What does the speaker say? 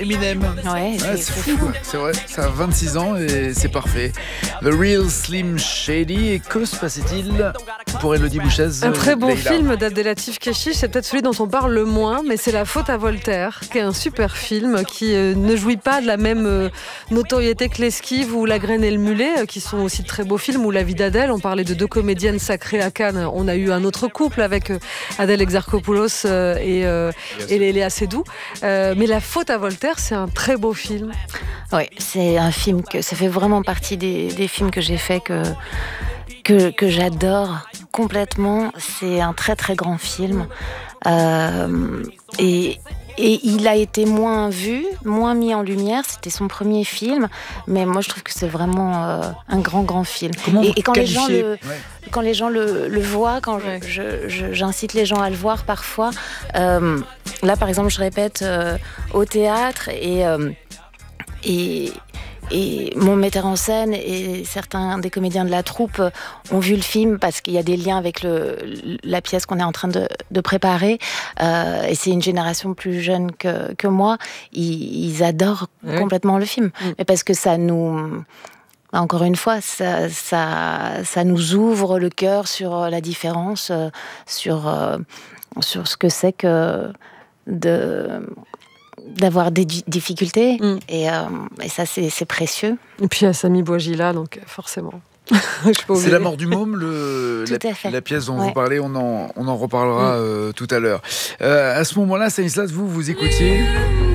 Eminem. Ouais, C'est fou, c'est vrai, ça a 26 ans et c'est parfait. The Real Slim Shady. Et que se passait-il pour Élodie Bouchez? Un très bon Leïla. film d'Abdelatif Kechiche, c'est peut-être celui dont on parle le moins, mais c'est La Faute à Voltaire, qui est un super film qui ne jouit pas de la même notoriété que L'Esquive ou La Graine et le Mulet, qui sont aussi de très beaux films, ou La Vie d'Adèle. On parlait de deux comédiennes sacrées à Cannes. On a eu un autre couple avec Adèle Exarchopoulos et Léa Seydoux. Mais La Faute à Voltaire, c'est un très beau film. Oui, c'est un film que ça fait vraiment partie des films que j'ai fait que j'adore complètement. C'est un très très grand film et il a été moins vu, moins mis en lumière. C'était son premier film, mais moi je trouve que c'est vraiment un grand film. Et quand les gens le voient, quand j'incite les gens à le voir parfois. Là par exemple, je répète au théâtre et mon metteur en scène et certains des comédiens de la troupe ont vu le film parce qu'il y a des liens avec la pièce qu'on est en train de préparer. Et c'est une génération plus jeune que moi. Ils adorent complètement le film. Mais parce que ça nous... Encore une fois, ça nous ouvre le cœur sur la différence, sur ce que c'est que d'avoir des difficultés et ça c'est précieux. Et puis il y a Samy Bouajila, donc forcément. C'est La Mort du môme, la pièce dont vous parlez, on en reparlera tout à l'heure. À ce moment-là, Stanislas, vous écoutiez